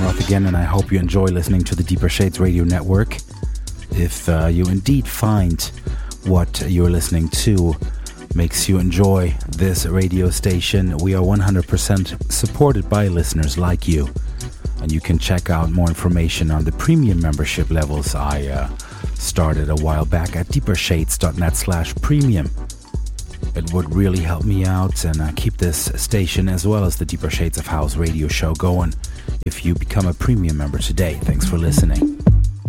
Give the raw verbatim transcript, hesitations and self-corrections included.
Roth again, and I hope you enjoy listening to the Deeper Shades Radio Network. If uh, you indeed find what you're listening to makes you enjoy this radio station, we are one hundred percent supported by listeners like you. And you can check out more information on the premium membership levels I uh, started a while back at deepershades.net slash premium. It would really help me out and uh, keep this station as well as the Deeper Shades of House radio show going if you become a premium member today. Thanks for listening.